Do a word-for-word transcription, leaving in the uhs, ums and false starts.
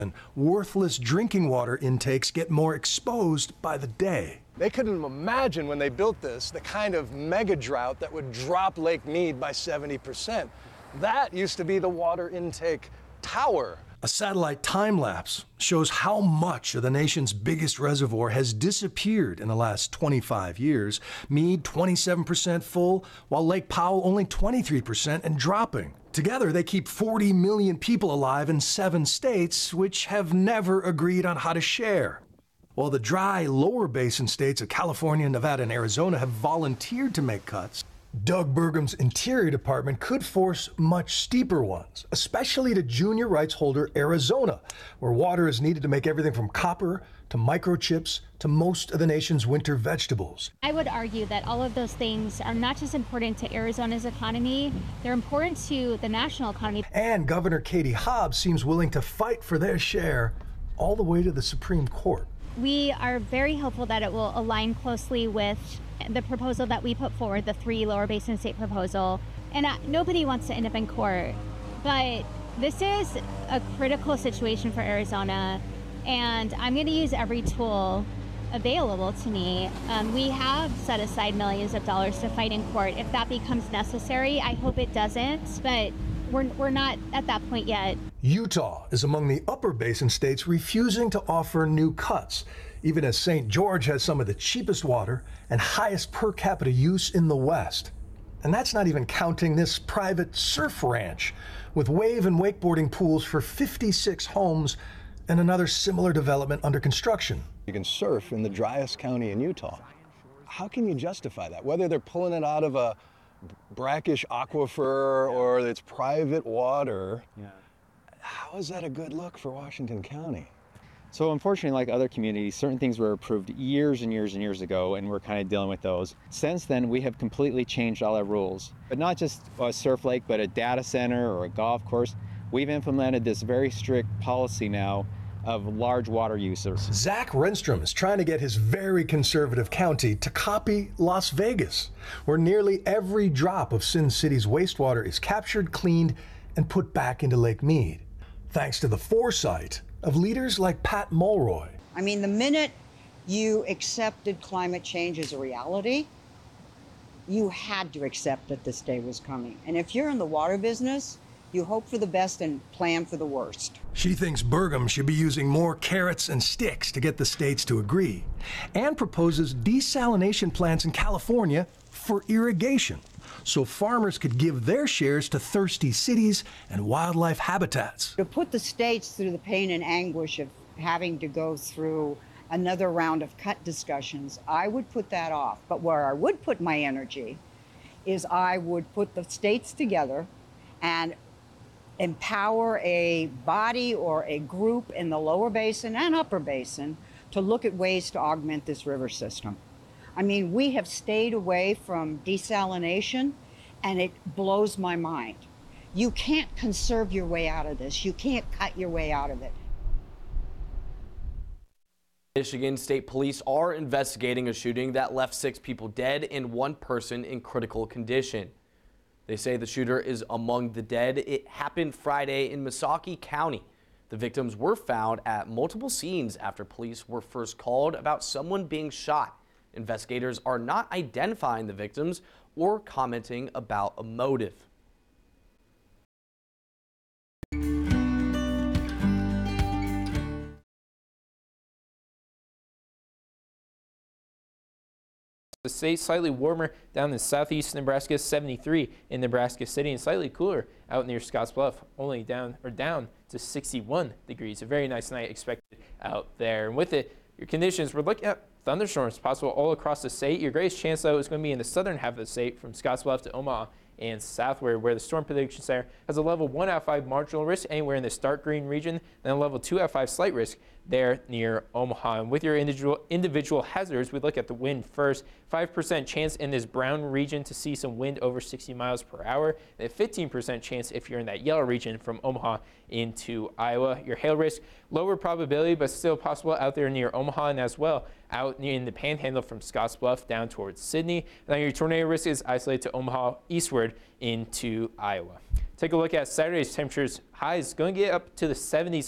And worthless drinking water intakes get more exposed by the day. They couldn't imagine when they built this the kind of mega drought that would drop Lake Mead by seventy percent. That used to be the water intake tower. A satellite time lapse shows how much of the nation's biggest reservoir has disappeared in the last twenty-five years. Mead twenty-seven percent full, while Lake Powell only twenty-three percent and dropping. Together, they keep forty million people alive in seven states, which have never agreed on how to share. While the dry lower basin states of California, Nevada, and Arizona have volunteered to make cuts, Doug Burgum's Interior Department could force much steeper ones, especially to junior rights holder Arizona, where water is needed to make everything from copper to microchips to most of the nation's winter vegetables. I would argue that all of those things are not just important to Arizona's economy, they're important to the national economy. And Governor Katie Hobbs seems willing to fight for their share all the way to the Supreme Court. We are very hopeful that it will align closely with the proposal that we put forward, the three lower basin state proposal. And uh, nobody wants to end up in court, but this is a critical situation for Arizona, and I'm going to use every tool available to me. Um, we have set aside millions of dollars to fight in court. If that becomes necessary, I hope it doesn't, but we're, we're not at that point yet. Utah is among the upper basin states refusing to offer new cuts, even as Saint George has some of the cheapest water and highest per capita use in the West. And that's not even counting this private surf ranch with wave and wakeboarding pools for fifty-six homes and another similar development under construction. You can surf in the driest county in Utah. How can you justify that? Whether they're pulling it out of a brackish aquifer or it's private water, yeah. How is that a good look for Washington County? So unfortunately, like other communities, certain things were approved years and years and years ago, and we're kind of dealing with those. Since then, we have completely changed all our rules. But not just a surf lake, but a data center or a golf course. We've implemented this very strict policy now of large water users. Zach Renstrom is trying to get his very conservative county to copy Las Vegas, where nearly every drop of Sin City's wastewater is captured, cleaned, and put back into Lake Mead, thanks to the foresight of leaders like Pat Mulroy. I mean, the minute you accepted climate change as a reality, you had to accept that this day was coming. And if you're in the water business, you hope for the best and plan for the worst. She thinks Burgum should be using more carrots and sticks to get the states to agree, and proposes desalination plants in California for irrigation, so farmers could give their shares to thirsty cities and wildlife habitats. To put the states through the pain and anguish of having to go through another round of cut discussions, I would put that off. But where I would put my energy is I would put the states together and empower a body or a group in the lower basin and upper basin to look at ways to augment this river system. I mean, we have stayed away from desalination, and it blows my mind. You can't conserve your way out of this. You can't cut your way out of it. Michigan State Police are investigating a shooting that left six people dead and one person in critical condition. They say the shooter is among the dead. It happened Friday in Missaukee County. The victims were found at multiple scenes after police were first called about someone being shot. Investigators are not identifying the victims or commenting about a motive. The state slightly warmer down in southeast Nebraska, seventy-three in Nebraska City, and slightly cooler out near Scottsbluff, only down or down to sixty-one degrees. A very nice night expected out there. And with it, your conditions, we're looking at thunderstorms possible all across the state. Your greatest chance, though, is going to be in the southern half of the state from Scottsbluff to Omaha and southward, where the Storm Prediction Center has a level one out of five marginal risk anywhere in this dark green region, and a level two out of five slight risk there near Omaha. And with your individual individual hazards, we look at the wind first. five percent chance in this brown region to see some wind over sixty miles per hour, and a fifteen percent chance if you're in that yellow region from Omaha into Iowa. Your hail risk, lower probability, but still possible out there near Omaha, and as well out in the panhandle from Scottsbluff down towards Sydney. Now your tornado risk is isolated to Omaha eastward into Iowa. Take a look at Saturday's temperatures. Highs going to get up to the seventies